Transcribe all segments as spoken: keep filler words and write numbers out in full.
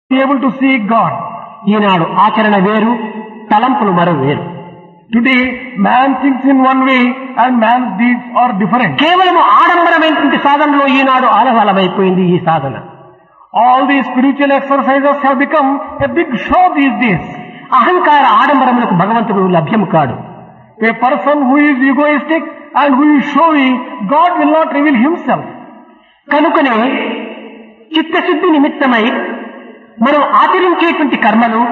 be able to see God. ఈనాడు ఆచరణ వేరు, తలంపులు మరో వేరు. Today, man thinks in one way and man's deeds are different. కేవలము ఆడంబరమైనటువంటి సాధనలో ఈనాడు ఆలవాలమైపోయింది ఈ సాధన. All these spiritual exercises have become a big show these days. అహంకార ఆడంబరములకు భగవంతుడు లభ్యం కాడు. A person who is egoistic and who is showy, God will not reveal himself. కనుకనే చిత్తశుద్ధి నిమిత్తమై మనం ఆచరించేటువంటి కర్మలు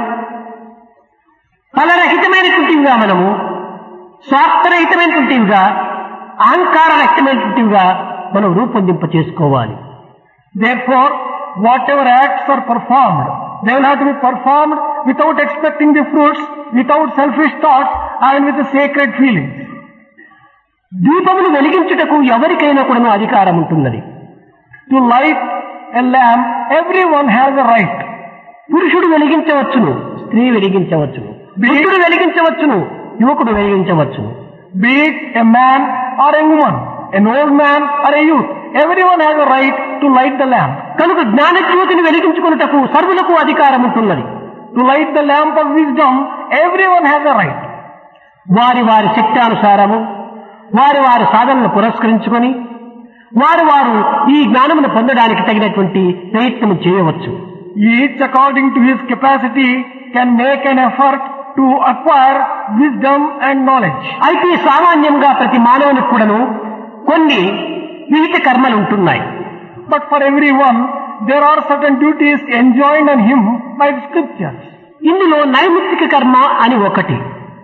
ఫలరహితమైనటువంటివిగా, మనము స్వార్థరహితమైనటువంటివిగా, అహంకార రహితమైనటువంటివిగా మనం రూపొందింప చేసుకోవాలి. Therefore, whatever acts are performed, they will have to be performed without expecting the fruits, without selfish thoughts and with a sacred feelings. దీపమును వెలిగించుటకు ఎవరికైనా కూడా అధికారం ఉంటున్నది. To light a lamp, everyone has a right. పురుషుడు వెలిగించవచ్చును, స్త్రీ వెలిగించవచ్చును, వృద్ధుడు వెలిగించవచ్చును, యువకుడు వెలిగించవచ్చును. Be it a man or a woman, an old man or a youth, everyone has a right to light the lamp. కనుక జ్ఞానజ్యోతిని వెలిగించుకున్నటకు సర్వులకు అధికారం ఉంటున్నది. To light the lamp of wisdom, everyone has a right. వారి వారి శక్తానుసారము వారి వారి సాధనను పురస్కరించుకొని వారు వారు ఈ జ్ఞానమును పొందడానికి తగినటువంటి ప్రయత్నం చేయవచ్చు. Each according to his capacity can make an effort to acquire wisdom and knowledge. అయితే సామాన్యంగా ప్రతి మానవునికి కూడాను కొన్ని విహిత కర్మలు ఉంటున్నాయి. But for everyone there are certain duties enjoined on him by the scriptures. ఇందులో నైమిత్తిక కర్మ అని ఒకటి.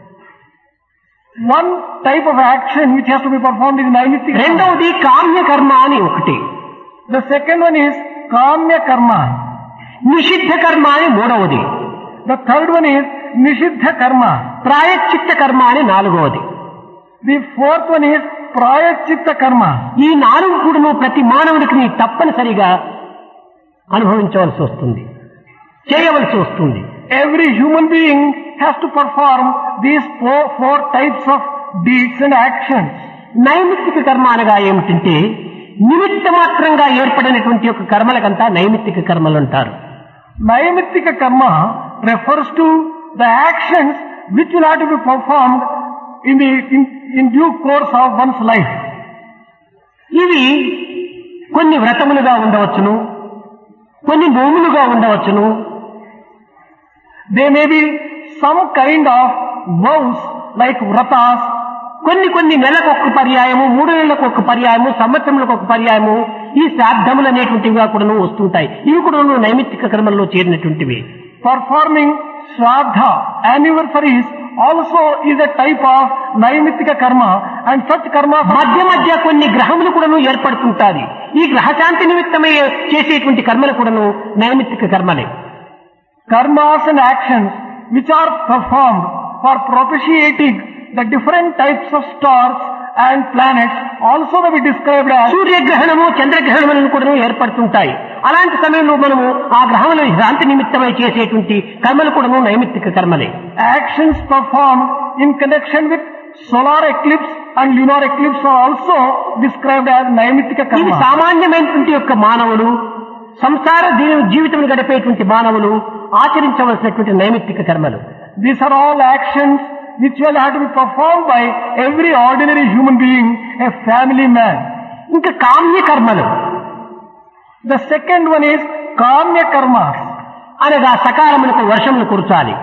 One type of action which has to be performed is naimittika. రెండవది కామ్య కర్మ అని ఒకటి. The second one is kamya karma. నిషిద్ధ కర్మ అని మూడవది. The third one is nishiddha karma. ప్రాయశ్చిత్త కర్మ అని నాలుగవది. The fourth one is prayachitta karma. ఈ నాలుగు కూడాను ప్రతి మానవుడికి తప్పనిసరిగా అనుభవించవలసి వస్తుంది, చేయవలసి వస్తుంది. Every human being has to perform these four, four types of deeds and actions. నైమిత్తిక కర్మ అనగా ఏమిటంటే నిమిత్త మాత్రంగా ఏర్పడినటువంటి ఒక కర్మలకంతా నైమిత్తిక కర్మలు అంటారు. Naimittika karma refers to the actions which will have to be performed in the in, in due course of one's life. ఇవి కొన్ని వ్రతములుగా ఉండవచ్చును, కొన్ని నోములుగా ఉండవచ్చును. They may be some kind of vows like vratas. కొన్ని కొన్ని నెలకు ఒక పర్యాయము, మూడు నెలలకు ఒక పర్యాయము, సంవత్సరములకు ఒక పర్యాయము ఈ శ్రాద్ధములు అనేటువంటివిగా కూడా వస్తుంటాయి. ఇవి కూడా నైమిత్తిక కర్మల్లో చేరినటువంటివి. Performing shraddha anniversaries also is a type of naimittika karma, and such karma మధ్య మధ్య కొన్ని గ్రహములు కూడాను ఏర్పడుతుంటాయి. ఈ గ్రహశాంతి నిమిత్తమే చేసేటువంటి కర్మలు కూడాను నైమిత్తిక కర్మలే. Karmas and actions which are performed for propitiating the different types of stars and planets also may be described as సూర్యగ్రహణము, చంద్రగ్రహణములను కూడా ఏర్పడుతుంటాయి. అలాంటి సమయంలో మనము ఆ గ్రహముల శాంతి నిమిత్తమై చేసేటువంటి కర్మలు కూడా నైమిత్తిక కర్మలే. actions performed in connection with solar eclipse and lunar eclipse are also described as naimittika ఇది karma. సామాన్యమైనటువంటి యొక్క మానవులు, సంసార జీవితం గడిపేటువంటి మానవులు ఆచరించవలసినటువంటి నైమిత్తిక కర్మలు. These are all actions which will have to be performed by every ordinary human being, a family man. ఇంకా కామ్య కర్మలు. The second one is kamya karmas. అనగా సకాలమునకు వర్షమును కురచాలి.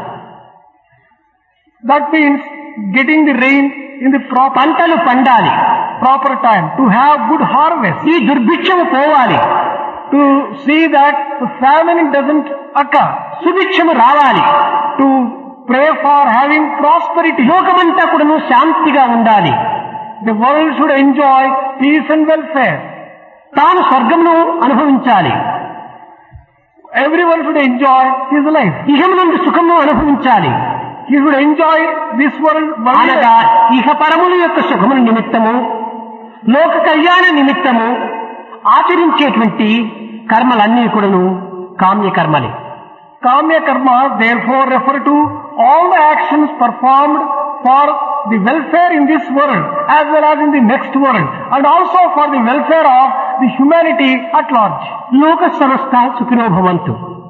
That means getting the rain in the proper పంటలు పండాలి, proper time, to have good harvest, ఈ దుర్భిక్షము పోవాలి, to see that the famine doesn't occur, సుభిక్షము రావాలి, to pray for having prosperity. లోకమంతా కూడాను శాంతిగా ఉండాలి. The world should enjoy peace and welfare. తాను స్వర్గమును అనుభవించాలి. Everyone should enjoy his life. ఇహమునందు సుఖమును అనుభవించాలి. He should enjoy this world. అనగా ఇహ పరముల యొక్క సుఖముల నిమిత్తము, లోక కళ్యాణ నిమిత్తము ఆచరించేటువంటి కర్మలన్నీ కూడాను కామ్య కర్మలే. Kamya karma therefore refer to all the actions performed for the welfare in this world as well as in the next world, and also for the welfare of the humanity at large. లోక సమస్త సుఖినో భవంతు.